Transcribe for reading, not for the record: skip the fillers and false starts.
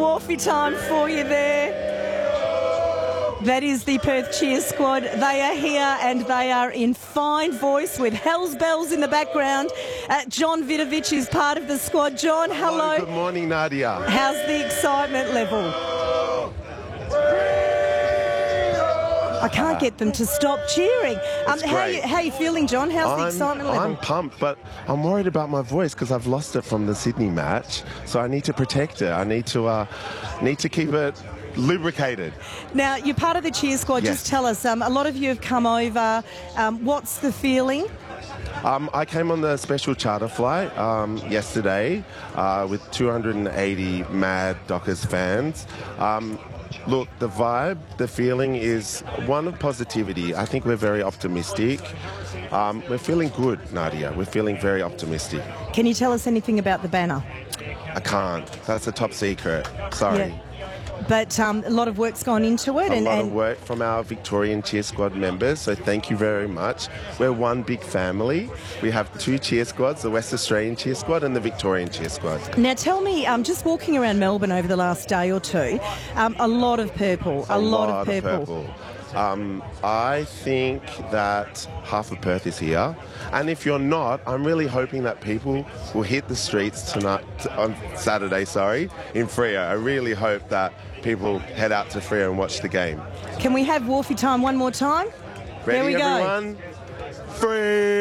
Wharfie time for you there. That is the Perth Cheer Squad. They are here and they are in fine voice with Hell's Bells in the background. John Vidovich is part of the squad. John, hello. Good morning, Nadia. How's the excitement level? I can't get them to stop cheering. How are you feeling, John? How's the excitement level? I'm pumped, but I'm worried about my voice because I've lost it from the Sydney match. So I need to protect it. I need to keep it lubricated. Now, you're part of the cheer squad. Yes. Just tell us, a lot of you have come over. What's the feeling? I came on the special charter flight yesterday with 280 mad Dockers fans. Look, the vibe, the feeling is one of positivity. I think we're very optimistic. We're feeling good, Nadia. We're feeling very optimistic. Can you tell us anything about the banner? I can't. That's a top secret. Sorry. Yeah. But a lot of work's gone into it. A lot of work from our Victorian Cheer Squad members, so thank you very much. We're one big family. We have two cheer squads, the West Australian Cheer Squad and the Victorian Cheer Squad. Now tell me, just walking around Melbourne over the last day or two, a lot of purple, a lot of purple. I think that half of Perth is here. And if you're not, I'm really hoping that people will hit the streets tonight, on Saturday, in Freo. I really hope that people head out to Freo and watch the game. Can we have Wharfie time one more time? Ready, there we everyone? go. Free!